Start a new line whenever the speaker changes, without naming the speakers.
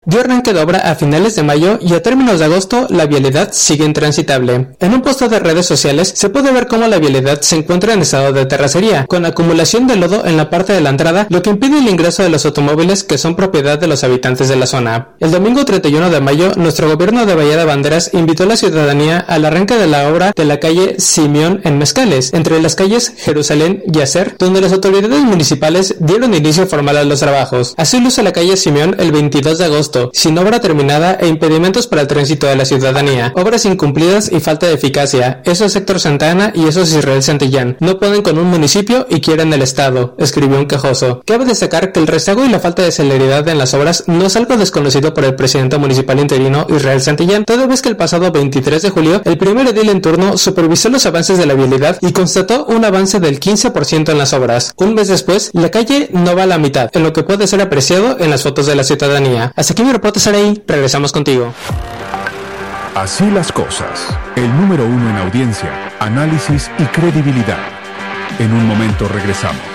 dio arranque de obra a finales de mayo y a términos de agosto la vialidad sigue intransitable. En un post de redes sociales se puede ver cómo la vialidad se encuentra en estado de terracería, con acumulación de lodo en la parte de la entrada, lo que impide el ingreso de los automóviles que son propiedad de los habitantes de la zona. El domingo 31 de mayo, nuestro gobierno de Bahía de Banderas invitó a la ciudadanía al arranque de la obra de la calle Simeón en Mezcales, entre las calles Jerusalén y Acer, donde las autoridades municipales dieron inicio formal a los trabajos. Así luce la calle Simeón el 22 de agosto, sin obra terminada e impedimentos para el tránsito de la ciudadanía. Obras incumplidas y falta de eficacia. Eso es Héctor Santana y eso es Israel Santillán. No pueden con un municipio y quieren el Estado, escribió un quejoso. Cabe destacar que el rezago y la falta de celeridad en las obras no es algo desconocido por el presidente municipal interino Israel Santillán, toda vez que el pasado 23 de julio el primer edil en turno supervisó los avances de la vialidad y constató un avance del 15% en las obras. Un mes después, la calle no va a la mitad, en lo que puede ser apreciado en las fotos de la ciudadanía. Hasta aquí mi reporte, Saraí. Regresamos contigo.
Así las cosas. El número 1 en audiencia, análisis y credibilidad. En un momento regresamos.